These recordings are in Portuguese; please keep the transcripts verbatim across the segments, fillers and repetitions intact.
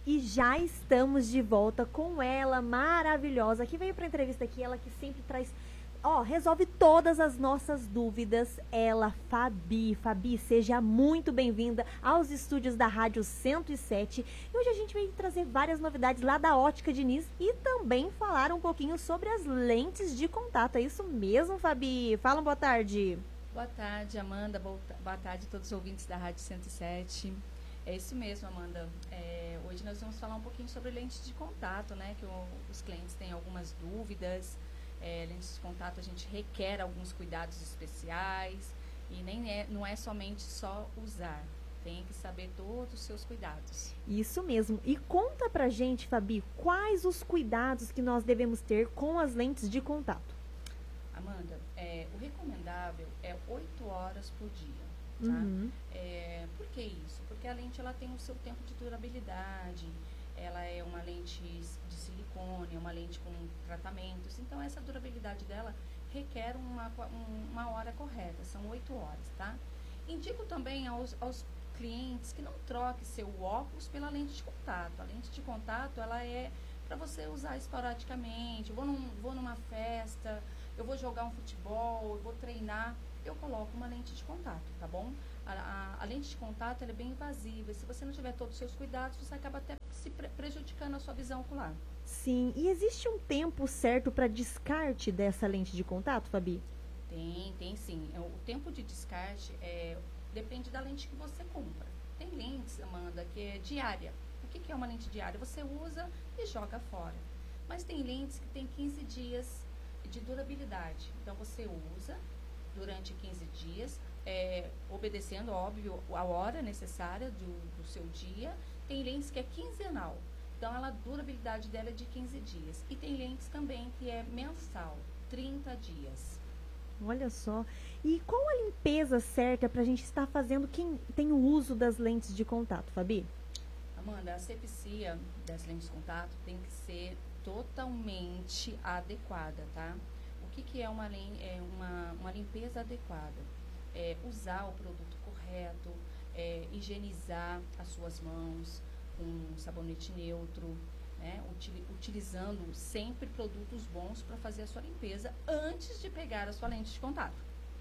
E já estamos de volta com ela, maravilhosa, que veio para entrevista aqui, ela que sempre traz, ó, resolve todas as nossas dúvidas, ela, Fabi. Fabi, seja muito bem-vinda aos estúdios da Rádio cento e sete. E hoje a gente vai trazer várias novidades lá da Ótica Diniz e também falar um pouquinho sobre as lentes de contato. É isso mesmo, Fabi? Fala uma boa tarde. Boa tarde, Amanda. Boa tarde a todos os ouvintes da Rádio cento e sete. É isso mesmo, Amanda. É, hoje nós vamos falar um pouquinho sobre lentes de contato, né? Que o, os clientes têm algumas dúvidas. É, lentes de contato a gente requer alguns cuidados especiais e nem é, não é somente só usar. Tem que saber todos os seus cuidados. Isso mesmo. E conta pra gente, Fabi, quais os cuidados que nós devemos ter com as lentes de contato? Amanda, é, o recomendável é oito horas por dia. Tá? Uhum. É, por que isso? Porque a lente ela tem o seu tempo de durabilidade, ela é uma lente de silicone, é uma lente com tratamentos, então essa durabilidade dela requer uma, uma hora correta, são oito horas, tá? Indico também aos, aos clientes que não troque seu óculos pela lente de contato. A lente de contato ela é para você usar esporadicamente, eu vou, num, vou numa festa, eu vou jogar um futebol, eu vou treinar, eu coloco uma lente de contato, tá bom? A, a, a lente de contato ela é bem invasiva e se você não tiver todos os seus cuidados, você acaba até se pre prejudicando a sua visão ocular. Sim, e existe um tempo certo para descarte dessa lente de contato, Fabi? Tem, tem sim. O tempo de descarte é, depende da lente que você compra. Tem lentes, Amanda, que é diária. O que, que é uma lente diária? Você usa e joga fora. Mas tem lentes que tem quinze dias de durabilidade. Então você usa durante quinze dias, é, obedecendo, óbvio, a hora necessária do, do seu dia. Tem lentes que é quinzenal, então ela, a durabilidade dela é de quinze dias. E tem lentes também que é mensal, trinta dias. Olha só. E qual a limpeza certa para a gente estar fazendo quem tem o uso das lentes de contato, Fabi? Amanda, a asepsia das lentes de contato tem que ser totalmente adequada, tá? O que, que é, uma, é uma, uma limpeza adequada? É usar o produto correto, é, higienizar as suas mãos com sabonete neutro, né? Util, utilizando sempre produtos bons para fazer a sua limpeza antes de pegar a sua lente de contato.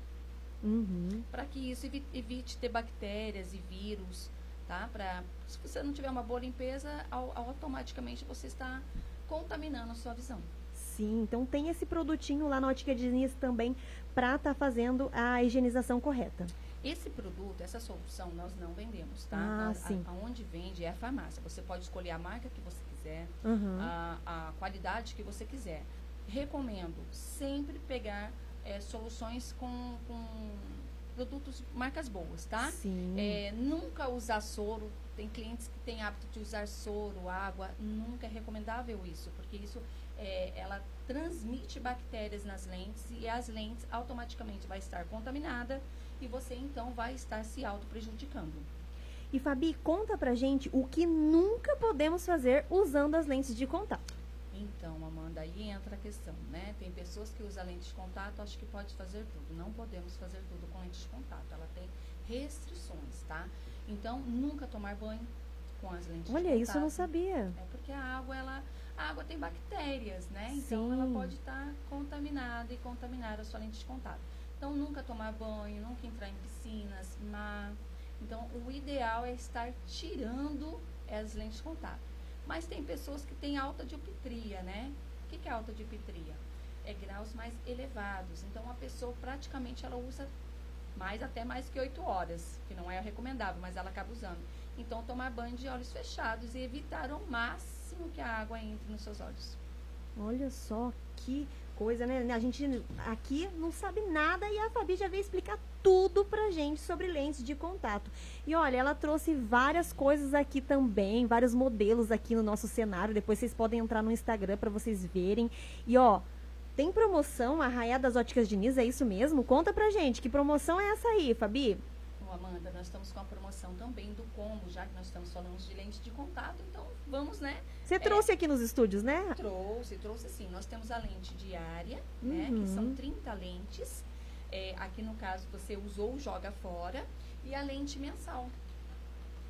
Uhum. Para que isso evite, evite ter bactérias e vírus, tá? Pra, se você não tiver uma boa limpeza, ao, automaticamente você está contaminando a sua visão. Sim, então tem esse produtinho lá na Ótica Diniz também para estar tá fazendo a higienização correta. Esse produto, essa solução, nós não vendemos, tá? Ah, nós, sim. A, aonde vende é a farmácia. Você pode escolher a marca que você quiser, uhum. a, a qualidade que você quiser. Recomendo sempre pegar é, soluções com, com produtos, marcas boas, tá? Sim. É, nunca usar soro. Tem clientes que têm hábito de usar soro, água. Nunca é recomendável isso, porque isso é, ela transmite bactérias nas lentes e as lentes automaticamente vai estar contaminada e você então vai estar se auto-prejudicando. E Fabi, conta pra gente o que nunca podemos fazer usando as lentes de contato. Então, Amanda, aí entra a questão, né? Tem pessoas que usam lente de contato, acho que pode fazer tudo. Não podemos fazer tudo com lente de contato. Ela tem restrições, tá? Então, nunca tomar banho com as lentes de contato. Olha, isso eu não sabia. É porque a água, ela, a água tem bactérias, né? Então, Sim. ela pode estar contaminada e contaminar a sua lente de contato. Então, nunca tomar banho, nunca entrar em piscinas, mar. Então, o ideal é estar tirando as lentes de contato. Mas tem pessoas que têm alta dioptria, né? O que, que é alta dioptria? É graus mais elevados. Então, a pessoa praticamente ela usa mais, até mais que oito horas, que não é recomendável, mas ela acaba usando. Então, tomar banho de olhos fechados e evitar ao máximo que a água entre nos seus olhos. Olha só que coisa, né? A gente aqui não sabe nada e a Fabi já veio explicar tudo pra gente sobre lentes de contato. E olha, ela trouxe várias coisas aqui também, vários modelos aqui no nosso cenário. Depois vocês podem entrar no Instagram pra vocês verem. E ó, tem promoção, Arraiá das Óticas Diniz, é isso mesmo? Conta pra gente, que promoção é essa aí, Fabi? Bom, Amanda, nós estamos com a promoção também do combo, já que nós estamos falando de lente de contato, então vamos, né? Você trouxe é, aqui nos estúdios, né? Trouxe, trouxe sim. Nós temos a lente diária, uhum. né? Que são trinta lentes. É, aqui no caso você usou, joga fora. E a lente mensal.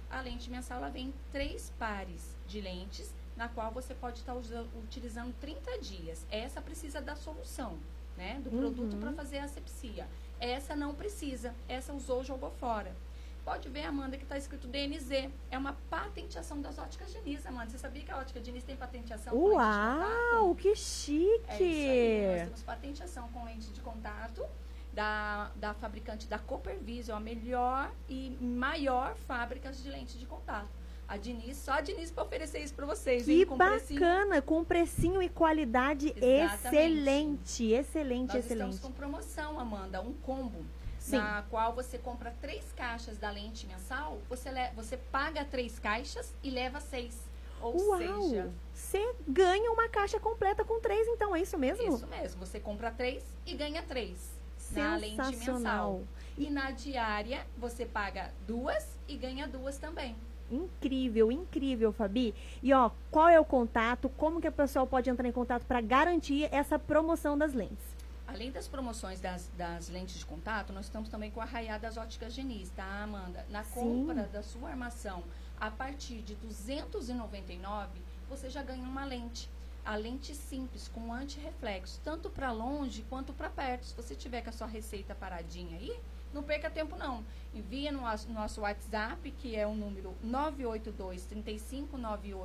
A lente mensal, ela vem em três pares de lentes, na qual você pode estar usando, utilizando trinta dias. Essa precisa da solução, né? Do produto Uhum. para fazer a asepsia. Essa não precisa. Essa usou, jogou fora. Pode ver, Amanda, que está escrito D N Z. É uma patenteação das óticas Diniz, Amanda. Você sabia que a ótica Diniz tem patenteação com lente de Uau, contato? que chique! É isso aí. Nós temos patenteação com lente de contato da, da fabricante da Coopervision, a melhor e maior fábrica de lentes de contato. A Diniz, só a Diniz para oferecer isso para vocês. Que hein? Com precinho. bacana, com precinho e qualidade Exatamente. excelente, excelente, Nós excelente. estamos com promoção, Amanda, um combo. Sim. Na qual você compra três caixas da lente mensal, você, le você paga três caixas e leva seis. Ou Uau! seja, Você ganha uma caixa completa com três, então, é isso mesmo? isso mesmo, você compra três e ganha três na lente Sensacional. mensal. E na diária, você paga duas e ganha duas também. Incrível, incrível, Fabi. E ó, qual é o contato? Como que a pessoa pode entrar em contato para garantir essa promoção das lentes? Além das promoções das, das lentes de contato, nós estamos também com a Arraiá das Óticas Diniz, tá, Amanda? Na Sim. compra da sua armação, a partir de duzentos e noventa e nove reais, você já ganha uma lente. A lente simples, com anti-reflexo, tanto para longe quanto para perto. Se você tiver com a sua receita paradinha aí, não perca tempo não. Envia no nosso, no nosso WhatsApp, que é o número nove oito dois, três cinco nove oito.